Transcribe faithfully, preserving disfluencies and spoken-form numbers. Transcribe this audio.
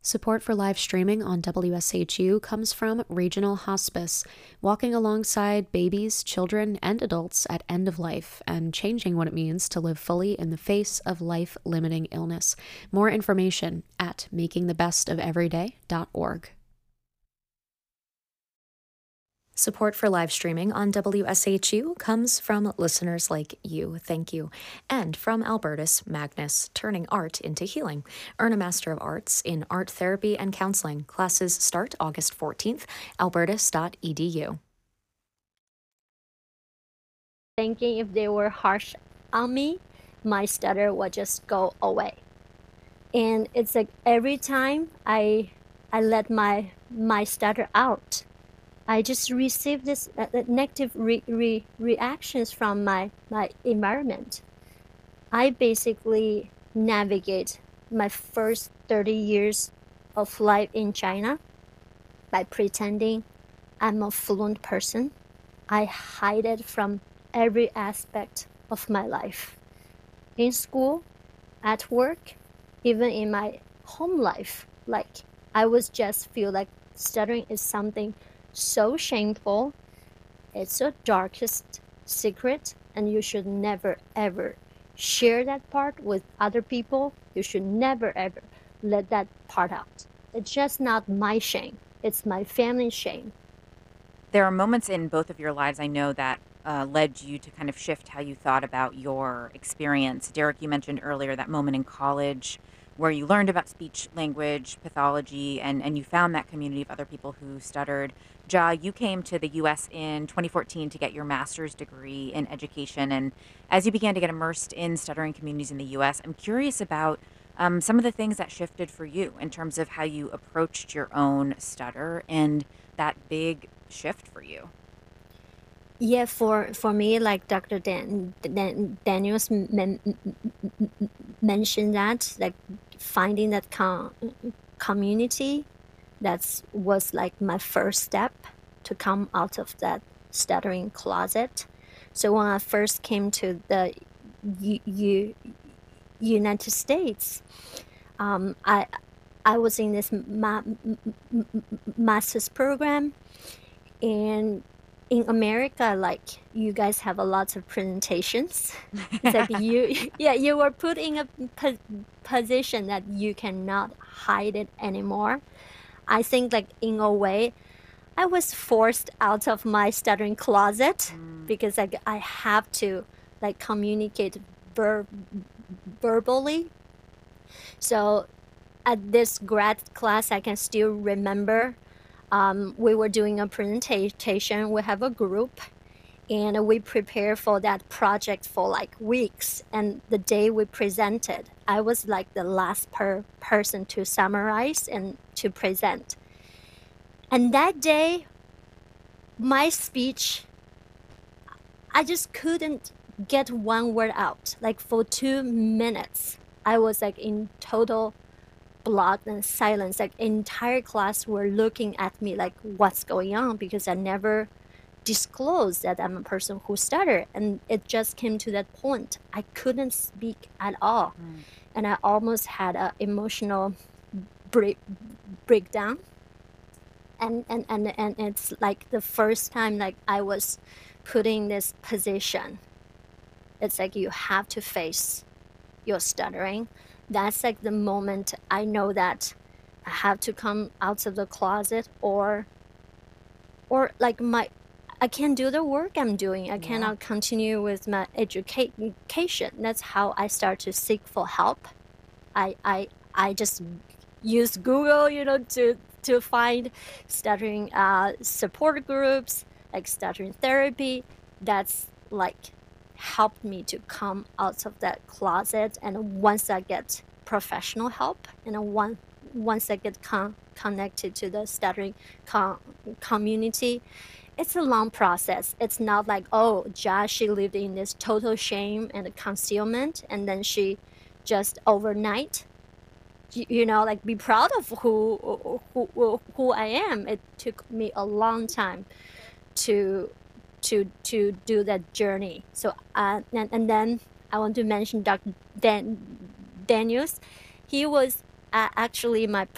Support for live streaming on W S H U comes from Regional Hospice, walking alongside babies, children, and adults at end of life and changing what it means to live fully in the face of life-limiting illness. More information at making the best of every day dot org. Support for live streaming on W S H U comes from listeners like you, thank you, and from Albertus Magnus, turning art into healing. Earn a Master of Arts in Art Therapy and Counseling. Classes start August fourteenth, albertus dot e d u. Thinking if they were harsh on me, my stutter would just go away. And it's like every time I I let my my stutter out, I just receive this uh, uh, negative re- re- reactions from my, my environment. I basically navigate my first thirty years of life in China by pretending I'm a fluent person. I hide it from every aspect of my life. In school, at work, even in my home life, like I was just feel like stuttering is something so shameful. It's your darkest secret, and you should never ever share that part with other people. You should never ever let that part out. It's just not my shame, it's my family's shame. There are moments in both of your lives I know that uh, led you to kind of shift how you thought about your experience. Derek, you mentioned earlier that moment in college where you learned about speech language pathology and, and you found that community of other people who stuttered. Ja, you came to the U S in twenty fourteen to get your master's degree in education. And as you began to get immersed in stuttering communities in the U S, I'm curious about um, some of the things that shifted for you in terms of how you approached your own stutter and that big shift for you. Yeah, for for me, like Doctor Dan, Dan Daniels men, mentioned that, like finding that com- community, that's was like my first step to come out of that stuttering closet. So when I first came to the U- U- United States, um, I I was in this ma- m- m- m- master's program, and in America, like you guys have a lot of presentations. It's like you, yeah, you were put in a po- position that you cannot hide it anymore. I think, like in a way, I was forced out of my stuttering closet Mm. because like I have to like communicate ver- verbally. So at this grad class, I can still remember um, we were doing a presentation. We have a group, and we prepare for that project for like weeks. And the day we presented, I was like the last per person to summarize and to present. And that day, my speech, I just couldn't get one word out. Like for two minutes, I was like in total block and silence. Like entire class were looking at me like, what's going on? Because I never disclosed that I'm a person who stuttered, and it just came to that point. I couldn't speak at all, Mm. and I almost had an emotional break breakdown. And and and and it's like the first time like I was put in this position. It's like you have to face your stuttering. That's like the moment I know that I have to come out of the closet, or or like my I can't do the work I'm doing. I Yeah. cannot continue with my educa- education. That's how I start to seek for help. I I I just use Google, you know, to to find stuttering uh, support groups, like stuttering therapy. That's like helped me to come out of that closet. And once I get professional help, and then one once I get con- connected to the stuttering com- community, it's a long process. It's not like, oh, Josh, she lived in this total shame and concealment, and then she just overnight, you, you know, like be proud of who, who who who I am. It took me a long time to to to do that journey. So uh, and, and then I want to mention Doctor Dan Daniels. He was uh, actually my